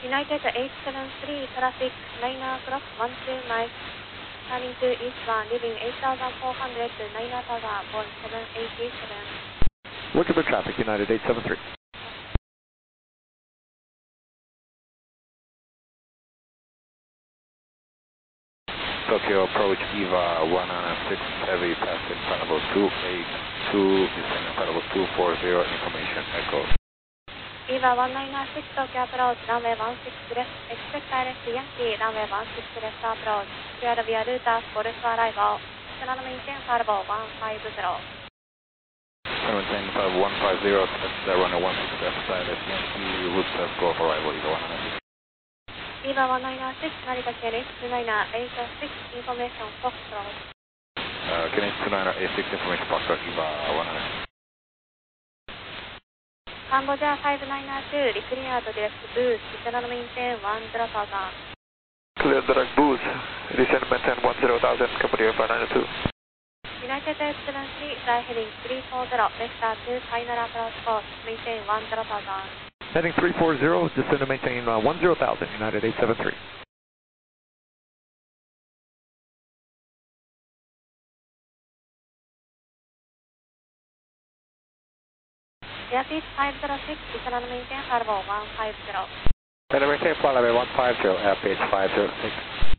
United 873 traffic, liner cross 12 miles, turning to eastbound, leaving 8400 to liner tower, Boeing 787. Looking for traffic, United 873. Tokyo approach EVA 106 heavy, passing Panabo 282, descending Panabo 240, information echo. EVA 196 Tokyo approach, runway 16 left, expect direct Yankee, runway 16 left approach, clear via routers, Golf arrival, Sonoma maintain Farbo 150. Sonoma maintain Farbo 150, that's the runway 16 left, direct Yankee, routers, Golf arrival, EVA 196. EVA 196, Narita KNH 29er, 86, information Foxtrot. KNH 29er, 86, information Foxtrot, EVA 196. Cambodia 592, clear to direct boost, Sonoma maintain 10,000. Clear direct boost, descend maintain 10,000, Cambodia 592. United 873, fly heading 340, vector 2, final approach course, maintain 10,000. Heading 340, descend to maintain 10,000, United 873. Airspeed 506, descend and maintain Farbo 150. Descend and maintain flight level 150, airspeed 506.